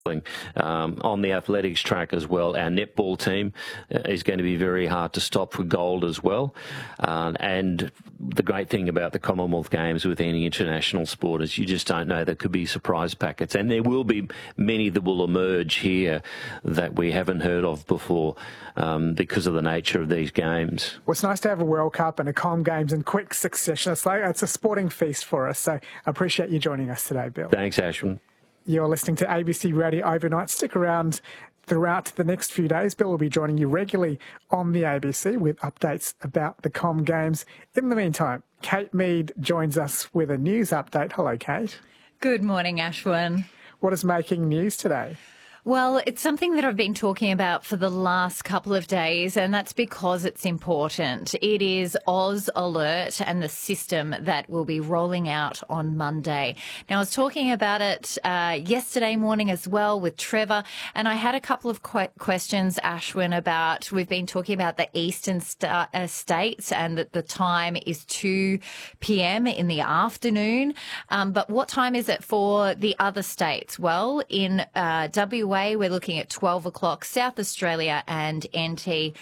On the athletics track as well, our netball team is going to be very hard to stop for gold as well. And the great thing about the Commonwealth Games with any international sport is you just don't know. There could be surprise packets, and there will be many that will emerge here that we haven't heard of before because of the nature of these games. Well, it's nice to have a World Cup and a Com Games in quick succession. It's a sporting feast for us, so I appreciate you joining us today, Bill. Thanks, Ashwin. You're listening to ABC Radio Overnight. Stick around throughout the next few days. Bill will be joining you regularly on the ABC with updates about the Com Games. In the meantime, Kate Mead joins us with a news update. Hello, Kate. Good morning, Ashwin. What is making news today? Well, it's something that I've been talking about for the last couple of days, and that's because it's important. It is Oz Alert and the system that will be rolling out on Monday. Now, I was talking about it yesterday morning as well with Trevor, and I had a couple of questions, Ashwin, about, we've been talking about the eastern states and that the time is 2 p.m. in the afternoon. But what time is it for the other states? Well, in WA, we're looking at 12 o'clock, South Australia and NT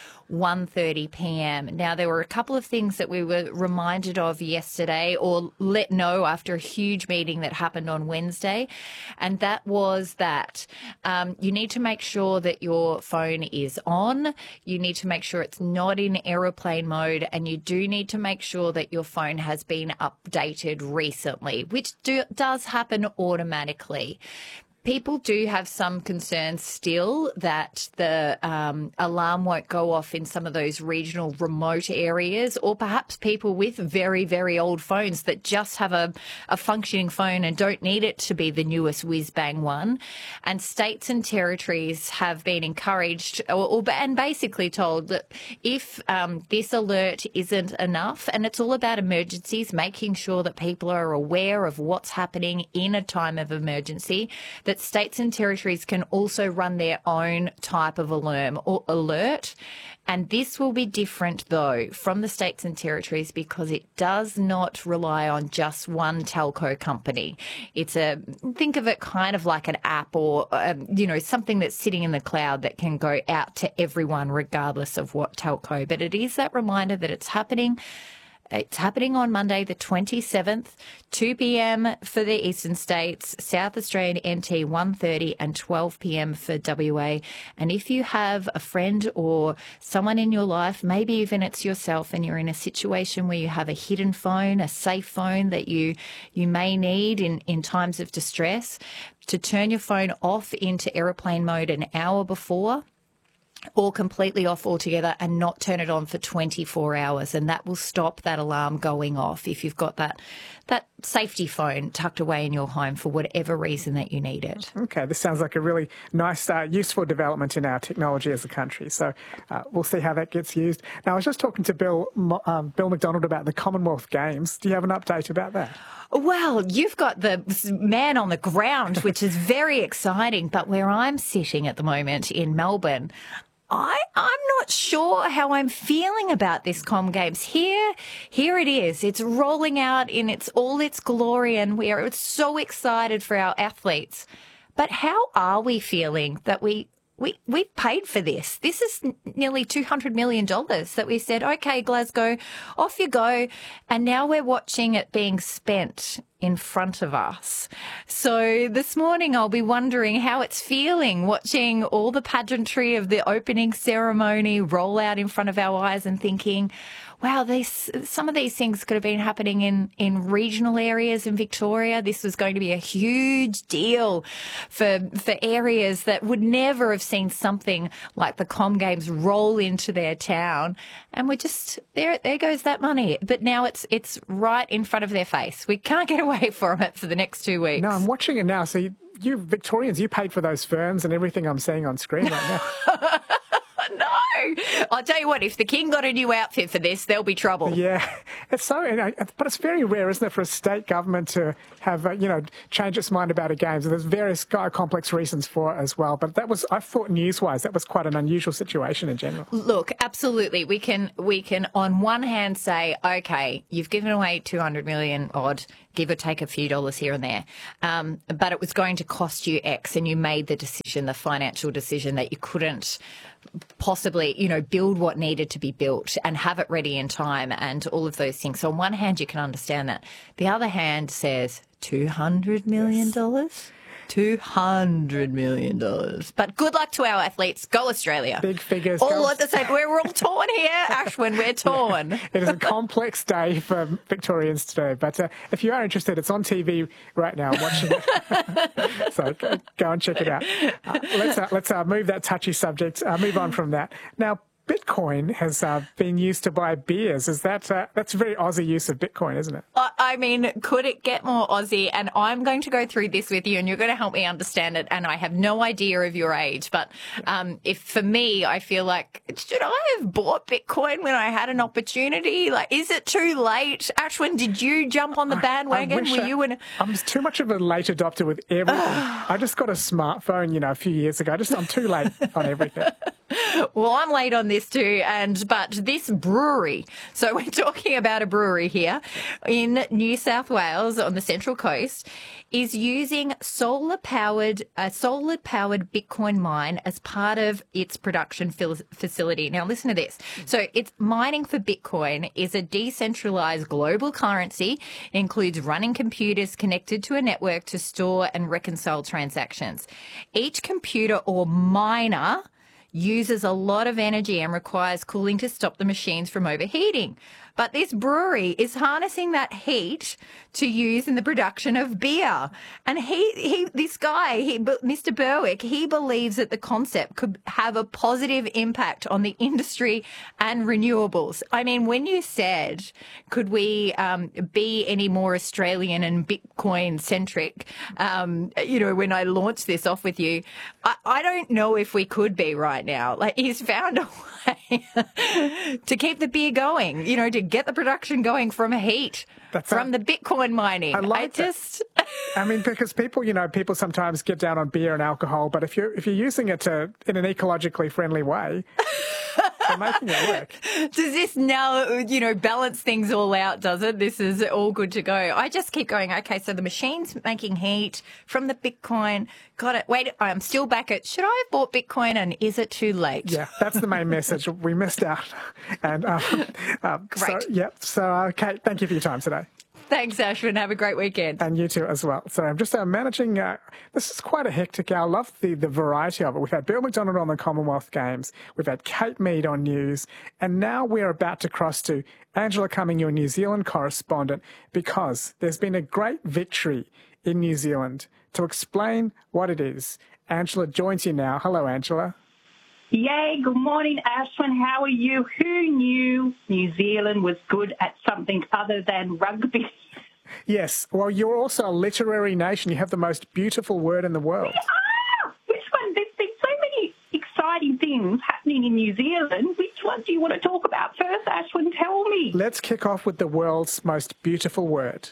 1:30 p.m. Now, there were a couple of things that we were reminded of yesterday or let know after a huge meeting that happened on Wednesday, and that was that you need to make sure that your phone is on, you need to make sure it's not in aeroplane mode, and you do need to make sure that your phone has been updated recently, which does happen automatically. People do have some concerns still that the alarm won't go off in some of those regional remote areas, or perhaps people with very, very old phones that just have a functioning phone and don't need it to be the newest whiz-bang one. And states and territories have been encouraged and basically told that if this alert isn't enough, and it's all about emergencies, making sure that people are aware of what's happening in a time of emergency, that states and territories can also run their own type of alarm or alert. And this will be different, though, from the states and territories because it does not rely on just one telco company. Think of it kind of like an app or, something that's sitting in the cloud that can go out to everyone regardless of what telco. But it is that reminder that it's happening. It's happening on Monday, the 27th, 2 p.m. for the eastern states, South Australian NT 1:30 and 12 p.m. for WA. And if you have a friend or someone in your life, maybe even it's yourself, and you're in a situation where you have a hidden phone, a safe phone that you may need in times of distress, to turn your phone off into aeroplane mode an hour before, or completely off altogether and not turn it on for 24 hours. And that will stop that alarm going off if you've got that safety phone tucked away in your home for whatever reason that you need it. Okay, this sounds like a really nice, useful development in our technology as a country. So we'll see how that gets used. Now, I was just talking to Bill McDonald about the Commonwealth Games. Do you have an update about that? Well, you've got the man on the ground, which is very exciting. But where I'm sitting at the moment in Melbourne, I'm not sure how I'm feeling about this Com Games. Here it is. It's rolling out in all its glory, and we're so excited for our athletes. But how are we feeling that we've paid for this? This is nearly $200 million that we said, okay, Glasgow, off you go. And now we're watching it being spent in front of us. So this morning I'll be wondering how it's feeling, watching all the pageantry of the opening ceremony roll out in front of our eyes and thinking, wow, some of these things could have been happening in regional areas in Victoria. This was going to be a huge deal for areas that would never have seen something like the Com Games roll into their town. And we're just, there goes that money. But now it's right in front of their face. We can't get away from it for the next 2 weeks. No, I'm watching it now. So you Victorians, you paid for those ferns and everything I'm seeing on screen right now. No, I'll tell you what, if the king got a new outfit for this, there'll be trouble. Yeah, it's so, but it's very rare, isn't it, for a state government to have, change its mind about a games. And there's various complex reasons for it as well. But that was, I thought, news-wise, that was quite an unusual situation in general. Look, absolutely, we can on one hand say, okay, you've given away 200 million odd. give or take a few dollars here and there. But it was going to cost you X, and you made the decision, the financial decision, that you couldn't possibly, build what needed to be built and have it ready in time and all of those things. So on one hand, you can understand that. The other hand says $200 million? Yes. $200 million. But good luck to our athletes. Go Australia. Big figures. All at the same. We're all torn here, Ashwin. We're torn. Yeah. It is a complex day for Victorians today. But if you are interested, it's on TV right now. I'm watching it. So go and check it out. Let's move that touchy subject. Move on from that. Now, Bitcoin has been used to buy beers. Is that's a very Aussie use of Bitcoin, isn't it? I mean, could it get more Aussie? And I'm going to go through this with you, and you're going to help me understand it. And I have no idea of your age, but if for me, I feel like, should I have bought Bitcoin when I had an opportunity? Like, is it too late? Ashwin, did you jump on the bandwagon? I'm too much of a late adopter with everything. I just got a smartphone, a few years ago. I'm too late on everything. Well, I'm late on this too, but this brewery, so we're talking about a brewery here in New South Wales on the Central Coast, is using solar-powered Bitcoin mine as part of its production facility. Now, listen to this. So it's mining for Bitcoin is a decentralized global currency. It includes running computers connected to a network to store and reconcile transactions. Each computer or miner uses a lot of energy and requires cooling to stop the machines from overheating. But this brewery is harnessing that heat to use in the production of beer. And this guy, Mr. Berwick, he believes that the concept could have a positive impact on the industry and renewables. I mean, when you said, could we be any more Australian and Bitcoin centric, when I launched this off with you, I don't know if we could be right now. Like, he's found a way to keep the beer going, to get the production going from heat, from the Bitcoin mining. I like that. I mean, because people sometimes get down on beer and alcohol, but if you're using it in an ecologically friendly way, they're making it work. Does this now, balance things all out, does it? This is all good to go. I just keep going, okay, so the machine's making heat from the Bitcoin. Got it. Wait, I'm still back at, should I have bought Bitcoin and is it too late? Yeah, that's the main message. We missed out. And Great. So, Kate, thank you for your time today. Thanks, Ashwin. Have a great weekend. And you too as well. So I'm just managing, this is quite a hectic hour. I love the variety of it. We've had Bill McDonald on the Commonwealth Games. We've had Kate Mead on news. And now we're about to cross to Angela Cumming, your New Zealand correspondent, because there's been a great victory in New Zealand. To explain what it is, Angela joins you now. Hello, Angela. Yay, good morning, Ashwin. How are you? Who knew New Zealand was good at something other than rugby? Yes. Well, you're also a literary nation. You have the most beautiful word in the world. We are. Which one? There's been so many exciting things happening in New Zealand. Which one do you want to talk about first, Ashwin? Tell me. Let's kick off with the world's most beautiful word.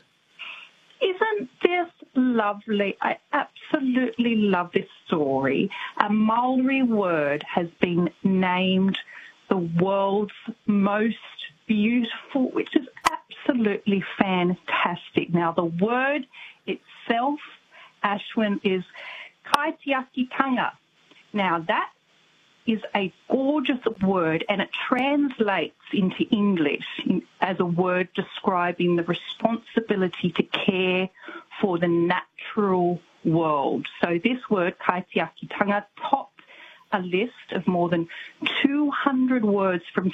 Isn't this lovely? I absolutely love this story. A Maori word has been named the world's most beautiful, which is absolutely fantastic. Now, the word itself, Ashwin, is kaitiakitanga. Now, that is a gorgeous word, and it translates into English as a word describing the responsibility to care for the natural world. So this word, kaitiakitanga, topped a list of more than 200 words from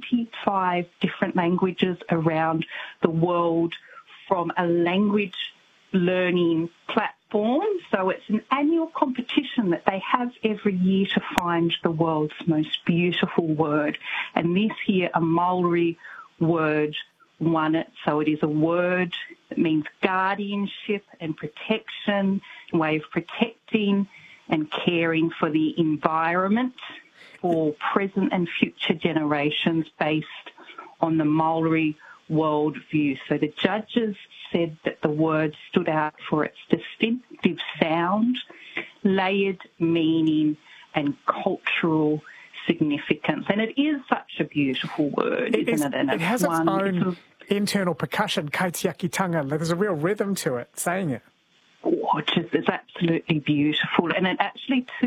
75 different languages around the world from a language learning platform. So it's an annual competition that they have every year to find the world's most beautiful word. And this year, a Maori word won it. So it is a word that means guardianship and protection, a way of protecting and caring for the environment for present and future generations based on the Maori worldview. So the judges said that the word stood out for its distinctive sound, layered meaning, and cultural significance. And it is such a beautiful word, isn't it? And it has its own internal percussion, kaitiakitanga. There's a real rhythm to it, saying it. Gorgeous. It's absolutely beautiful. And it actually, too,